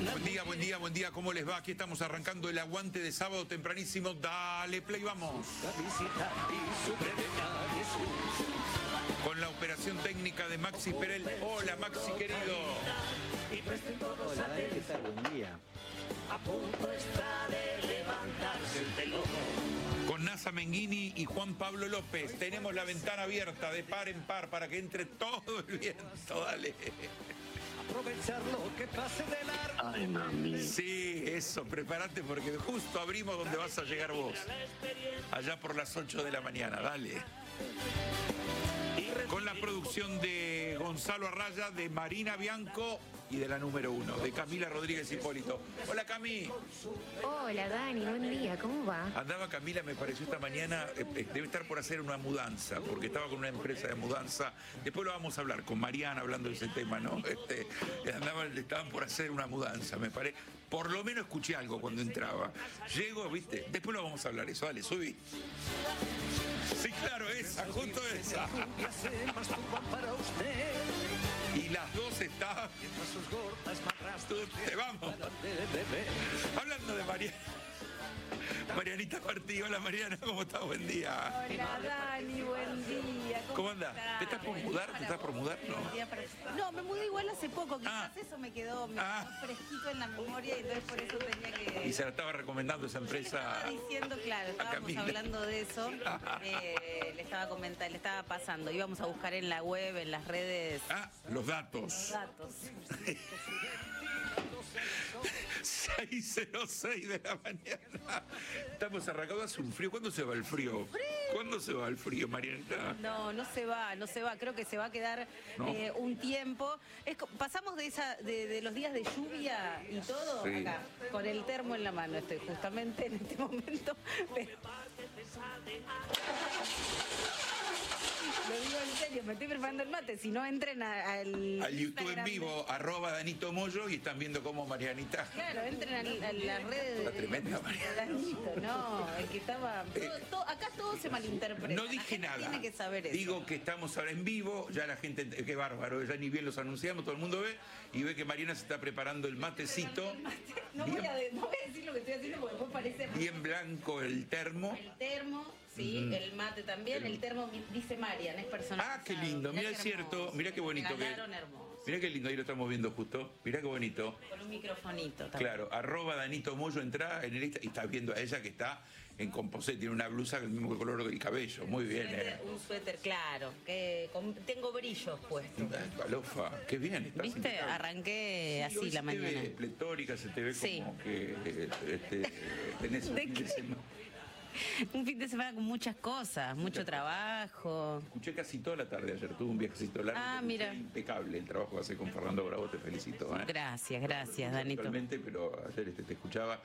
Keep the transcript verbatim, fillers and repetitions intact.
Buen día, buen día, buen día, ¿cómo les va? Aquí estamos arrancando el aguante de sábado tempranísimo. Dale play, vamos. Con la operación técnica de Maxi Perel. Hola, Maxi, querido. Hola, Dani, ¿qué tal? Buen día. A punto está de levantarse el telón. Con Nasa Menghini y Juan Pablo López. Tenemos la ventana abierta de par en par para que entre todo el viento. Dale. Aprovechar lo que pase de largo. Ay, mami. Sí, eso, prepárate porque justo abrimos donde vas a llegar vos. Allá por las ocho de la mañana, dale. Con la producción de Gonzalo Arraya, de Marina Bianco y de la número uno, de Camila Rodríguez Hipólito. Hola, Cami. Hola, Dani, buen día, ¿cómo va? Andaba Camila, me pareció esta mañana, eh, eh, debe estar por hacer una mudanza, porque estaba con una empresa de mudanza. Después lo vamos a hablar con Mariana hablando de ese tema, ¿no? Este, andaban, estaban por hacer una mudanza, me parece. Por lo menos escuché algo cuando entraba. Llego, ¿viste? Después lo vamos a hablar eso. Dale, subí. Sí, claro, esa, justo esa. Y las dos estaban. Te vamos. Hablando de Mariana. Marianita Martí, hola Mariana, ¿cómo estás? Buen día. Hola Dani, buen día. ¿Cómo, ¿Cómo andás? estás? ¿Te estás por mudar? ¿Te estás por mudar? No. No, me mudé igual hace poco, quizás Ah. eso me quedó, me Ah. quedó fresquito en la memoria y entonces por eso tenía que... Y se la estaba recomendando esa empresa. Estaba diciendo, claro, estábamos Camila. hablando de eso, eh, le estaba comentando, le estaba pasando, íbamos a buscar en la web, en las redes, Ah, los datos. datos. seis cero seis de la mañana. Estamos arrancados, hace un frío. ¿Cuándo se va el frío? ¿Cuándo se va el frío, Marianita? No, no se va, no se va. Creo que se va a quedar No. eh, un tiempo. Es, co- pasamos de esa, de, de los días de lluvia y todo Sí. acá, con el termo en la mano. Estoy justamente en este momento, pero lo digo en serio, me estoy preparando el mate. Si no entren a- al Al YouTube en Instagram de- vivo, arroba Danito Moyo, y están viendo cómo Marianita. Claro, entren al- a, las redes Está de tremenda, Mariana. Danito, no, el que estaba. todo- todo- acá todo se malinterpreta. No La dije gente nada. Tiene que saber eso. Digo que estamos ahora en vivo, ya la gente, qué bárbaro, ya ni bien los anunciamos, todo el mundo ve, y ve que Mariana se está preparando el matecito. No voy, Bien, a, de- no voy a decir lo que estoy haciendo porque después parece bien blanco el termo. el termo, sí, Ujú. el mate también. El termo dice Marian, es personalizado. Ah, qué lindo, mira, es qué cierto, hermoso. mira qué bonito Me que. regalaron hermoso. Mira qué lindo, ahí lo estamos viendo justo. Mira qué bonito. Con un microfonito también. Claro, arroba Danito Moyo, entra en el Insta y estás viendo a ella que está en composé, tiene una blusa del mismo color del cabello. Muy bien, Suéter- eh. Un suéter claro, que con- tengo brillos puestos. Ay, Palofa, qué bien, estás ¿Viste? impecable. Arranqué Sí, así hoy la se te mañana. ve pletórica, se te ve Sí. como que eh, este, tenés un ¿De fin qué? de semana. Un fin de semana con muchas cosas, mucho trabajo. Escuché casi toda la tarde ayer, tuve un viajecito largo. Ah, que mira. fue impecable el trabajo que hace con Fernando Bravo, te felicito. ¿eh? Gracias, gracias, Danito. Actualmente, pero ayer este, te escuchaba.